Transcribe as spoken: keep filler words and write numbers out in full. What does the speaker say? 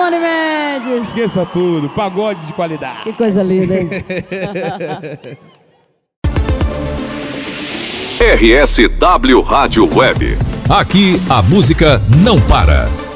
Tony Mendes. Esqueça tudo, pagode de qualidade. Que coisa linda, hein? R S W Rádio Web. Aqui a música não para.